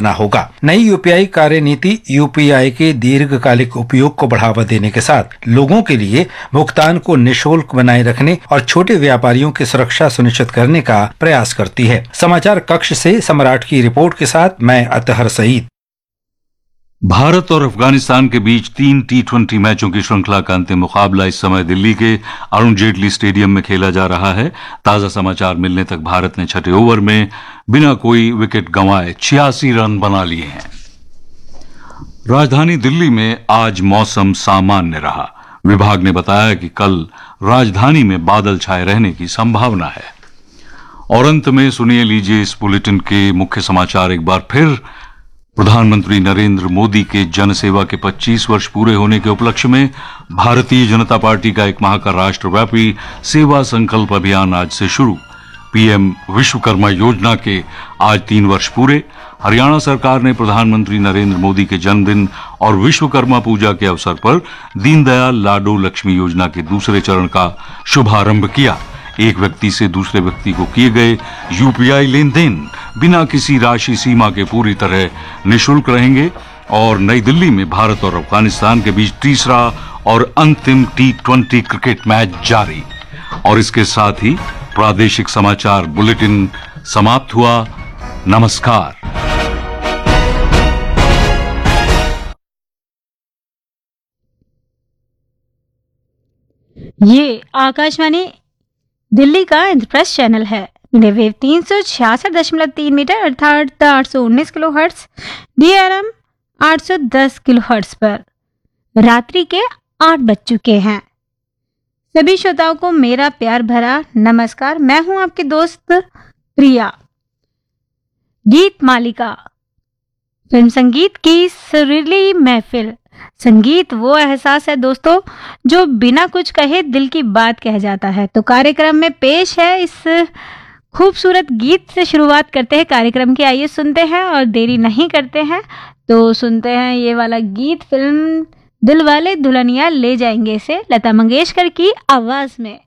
करना होगा। नई यूपीआई कार्यनीति यूपीआई के दीर्घकालिक उपयोग को बढ़ावा देने के साथ लोगों के लिए भुगतान को निःशुल्क बनाए रखने और छोटे व्यापारियों की सुरक्षा सुनिश्चित करने का प्रयास करती है। समाचार कक्ष से सम्राट की रिपोर्ट के साथ मैं अतहर सईद। भारत और अफगानिस्तान के बीच 3 T20 मैचों की श्रृंखला का अंतिम मुकाबला इस समय दिल्ली के अरुण जेटली स्टेडियम में खेला जा रहा है। ताजा समाचार मिलने तक भारत ने छठे ओवर में बिना कोई विकेट गंवाए 86 रन बना लिए हैं। राजधानी दिल्ली में आज मौसम सामान्य रहा। विभाग ने बताया कि कल राजधानी में बादल छाए रहने की संभावना है। और अंत में सुनिए लीजिए इस बुलेटिन के मुख्य समाचार एक बार फिर। प्रधानमंत्री नरेंद्र मोदी के जनसेवा के 25 वर्ष पूरे होने के उपलक्ष्य में भारतीय जनता पार्टी का एक माह का राष्ट्रव्यापी सेवा संकल्प अभियान आज से शुरू। पीएम विश्वकर्मा योजना के आज 3 वर्ष पूरे। हरियाणा सरकार ने प्रधानमंत्री नरेंद्र मोदी के जन्मदिन और विश्वकर्मा पूजा के अवसर पर दीनदयाल लाडो लक्ष्मी योजना के दूसरे चरण का शुभारंभ किया। एक व्यक्ति से दूसरे व्यक्ति को किए गए यूपीआई लेन देन बिना किसी राशि सीमा के पूरी तरह निःशुल्क रहेंगे। और नई दिल्ली में भारत और अफगानिस्तान के बीच तीसरा और अंतिम T20 क्रिकेट मैच जारी। और इसके साथ ही प्रादेशिक समाचार बुलेटिन समाप्त हुआ। नमस्कार। ये आकाशवाणी दिल्ली का इंद्रप्रस्थ चैनल है। मीडिया वेव 366.3 मीटर अर्थात 819 kilo hertz, DRM 810 kilo hertz पर रात्रि के 8 बज चुके हैं। सभी श्रोताओं को मेरा प्यार भरा नमस्कार। मैं हूं आपकी दोस्त प्रिया। गीत मालिका, फिल्म संगीत की सुरीली महफिल। संगीत वो एहसास है दोस्तों जो बिना कुछ कहे दिल की बात कह जाता है। तो कार्यक्रम में पेश है इस खूबसूरत गीत से शुरुआत करते हैं कार्यक्रम की। आइए सुनते हैं और देरी नहीं करते हैं तो सुनते हैं ये वाला गीत। फिल्म दिल वाले दुल्हनिया ले जाएंगे से लता मंगेशकर की आवाज में।